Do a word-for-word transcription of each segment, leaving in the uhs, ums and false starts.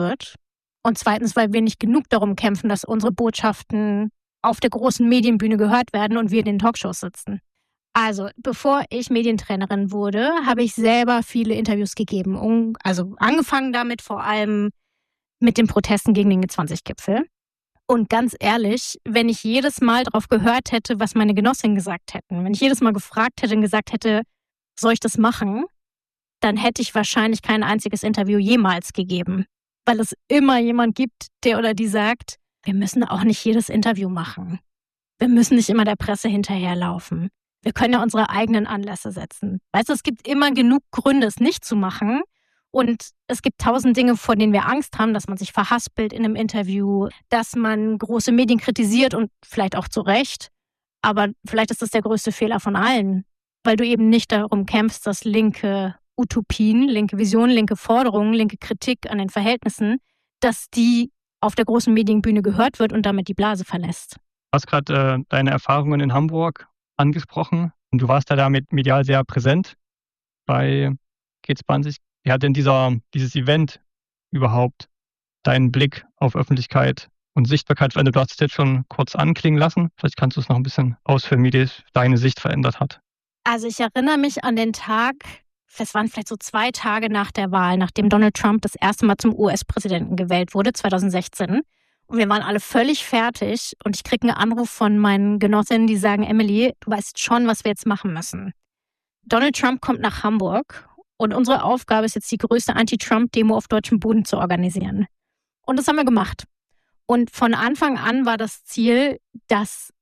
wird. Und zweitens, weil wir nicht genug darum kämpfen, dass unsere Botschaften auf der großen Medienbühne gehört werden und wir in den Talkshows sitzen. Also, bevor ich Medientrainerin wurde, habe ich selber viele Interviews gegeben. Also angefangen damit vor allem mit den Protesten gegen den G zwanzig Gipfel. Und ganz ehrlich, wenn ich jedes Mal darauf gehört hätte, was meine Genossinnen gesagt hätten, wenn ich jedes Mal gefragt hätte und gesagt hätte, soll ich das machen, dann hätte ich wahrscheinlich kein einziges Interview jemals gegeben. Weil es immer jemand gibt, der oder die sagt, wir müssen auch nicht jedes Interview machen. Wir müssen nicht immer der Presse hinterherlaufen. Wir können ja unsere eigenen Anlässe setzen. Weißt du, es gibt immer genug Gründe, es nicht zu machen. Und es gibt tausend Dinge, vor denen wir Angst haben, dass man sich verhaspelt in einem Interview, dass man große Medien kritisiert und vielleicht auch zu Recht. Aber vielleicht ist das der größte Fehler von allen, weil du eben nicht darum kämpfst, dass linke Utopien, linke Visionen, linke Forderungen, linke Kritik an den Verhältnissen, dass die auf der großen Medienbühne gehört wird und damit die Blase verlässt. Du hast gerade äh, deine Erfahrungen in Hamburg angesprochen und du warst da damit medial sehr präsent bei G zwanzig. Wie hat denn dieser, dieses Event überhaupt deinen Blick auf Öffentlichkeit und Sichtbarkeit verändert? Du hast es jetzt schon kurz anklingen lassen. Vielleicht kannst du es noch ein bisschen ausführen, wie das deine Sicht verändert hat. Also ich erinnere mich an den Tag, es waren vielleicht so zwei Tage nach der Wahl, nachdem Donald Trump das erste Mal zum U S-Präsidenten gewählt wurde, zwanzig sechzehn. Und wir waren alle völlig fertig und ich kriege einen Anruf von meinen Genossinnen, die sagen, Emily, du weißt schon, was wir jetzt machen müssen. Donald Trump kommt nach Hamburg und unsere Aufgabe ist jetzt, die größte Anti-Trump-Demo auf deutschem Boden zu organisieren. Und das haben wir gemacht. Und von Anfang an war das Ziel, dass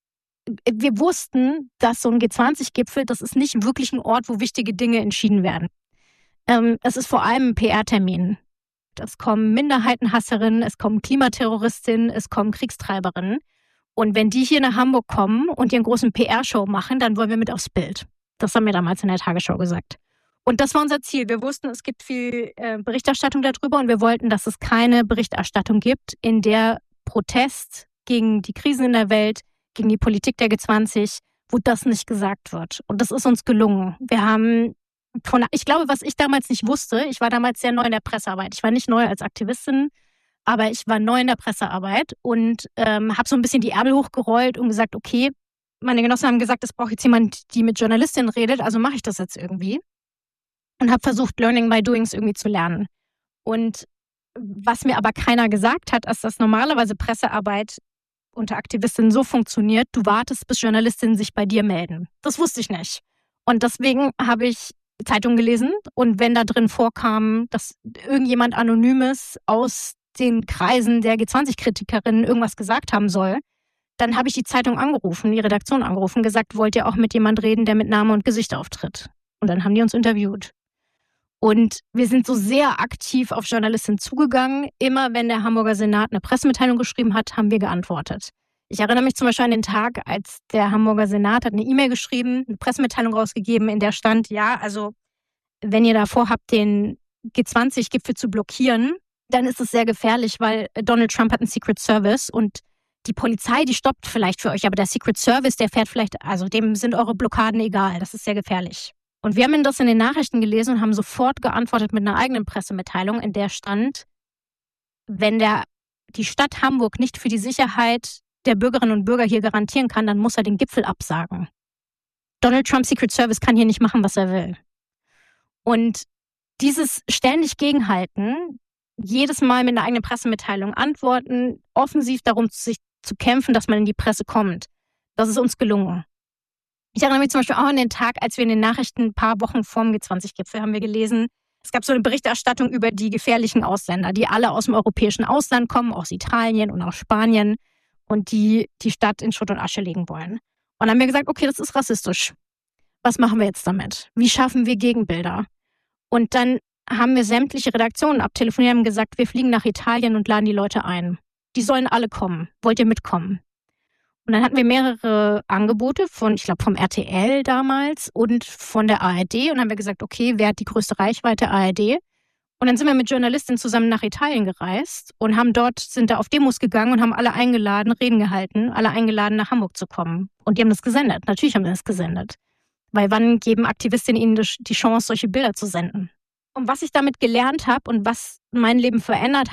wir wussten, dass so ein G zwanzig Gipfel, das ist nicht wirklich ein Ort, wo wichtige Dinge entschieden werden. Ähm, es ist vor allem ein P R-Termin. Es kommen Minderheitenhasserinnen, es kommen Klimaterroristinnen, es kommen Kriegstreiberinnen. Und wenn die hier nach Hamburg kommen und hier einen großen P R-Show machen, dann wollen wir mit aufs Bild. Das haben wir damals in der Tagesschau gesagt. Und das war unser Ziel. Wir wussten, es gibt viel äh, Berichterstattung darüber und wir wollten, dass es keine Berichterstattung gibt, in der Protest gegen die Krisen in der Welt, gegen die Politik der G zwanzig, wo das nicht gesagt wird. Und das ist uns gelungen. Wir haben Von, ich glaube, was ich damals nicht wusste, ich war damals sehr neu in der Pressearbeit. Ich war nicht neu als Aktivistin, aber ich war neu in der Pressearbeit und ähm, habe so ein bisschen die Ärmel hochgerollt und gesagt, okay, meine Genossen haben gesagt, es braucht jetzt jemand, die mit Journalistinnen redet, also mache ich das jetzt irgendwie. Und habe versucht, Learning by Doings irgendwie zu lernen. Und was mir aber keiner gesagt hat, ist, dass normalerweise Pressearbeit unter Aktivistinnen so funktioniert, du wartest, bis Journalistinnen sich bei dir melden. Das wusste ich nicht. Und deswegen habe ich Zeitung gelesen und wenn da drin vorkam, dass irgendjemand Anonymes aus den Kreisen der G zwanzig Kritikerinnen irgendwas gesagt haben soll, dann habe ich die Zeitung angerufen, die Redaktion angerufen, gesagt, wollt ihr auch mit jemand reden, der mit Name und Gesicht auftritt? Und dann haben die uns interviewt. Und wir sind so sehr aktiv auf Journalistinnen zugegangen. Immer wenn der Hamburger Senat eine Pressemitteilung geschrieben hat, haben wir geantwortet. Ich erinnere mich zum Beispiel an den Tag, als der Hamburger Senat hat eine E-Mail geschrieben, eine Pressemitteilung rausgegeben, in der stand, ja, also wenn ihr davor habt, den G zwanzig Gipfel zu blockieren, dann ist es sehr gefährlich, weil Donald Trump hat einen Secret Service und die Polizei, die stoppt vielleicht für euch, aber der Secret Service, der fährt vielleicht, also dem sind eure Blockaden egal, das ist sehr gefährlich. Und wir haben das in den Nachrichten gelesen und haben sofort geantwortet mit einer eigenen Pressemitteilung, in der stand, wenn der, die Stadt Hamburg nicht für die Sicherheit der Bürgerinnen und Bürger hier garantieren kann, dann muss er den Gipfel absagen. Donald Trumps Secret Service kann hier nicht machen, was er will. Und dieses ständig Gegenhalten, jedes Mal mit einer eigenen Pressemitteilung antworten, offensiv darum sich zu kämpfen, dass man in die Presse kommt, das ist uns gelungen. Ich erinnere mich zum Beispiel auch an den Tag, als wir in den Nachrichten ein paar Wochen vorm G zwanzig Gipfel haben wir gelesen, es gab so eine Berichterstattung über die gefährlichen Ausländer, die alle aus dem europäischen Ausland kommen, aus Italien und aus Spanien und die die Stadt in Schutt und Asche legen wollen. Und dann haben wir gesagt, okay, das ist rassistisch. Was machen wir jetzt damit? Wie schaffen wir Gegenbilder? Und dann haben wir sämtliche Redaktionen abtelefoniert und gesagt, wir fliegen nach Italien und laden die Leute ein. Die sollen alle kommen. Wollt ihr mitkommen? Und dann hatten wir mehrere Angebote von, ich glaube, vom R T L damals und von der A R D. Und dann haben wir gesagt, okay, wer hat die größte Reichweite? A R D. Und dann sind wir mit Journalistinnen zusammen nach Italien gereist und haben dort, sind da auf Demos gegangen und haben alle eingeladen, Reden gehalten, alle eingeladen, nach Hamburg zu kommen. Und die haben das gesendet. Natürlich haben wir das gesendet. Weil wann geben Aktivistinnen ihnen die Chance, solche Bilder zu senden? Und was ich damit gelernt habe und was mein Leben verändert